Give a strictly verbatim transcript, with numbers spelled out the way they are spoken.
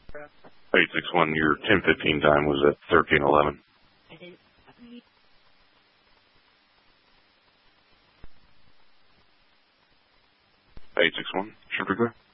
eight six one, your ten fifteen time was at thirteen eleven. eight six one, should we go?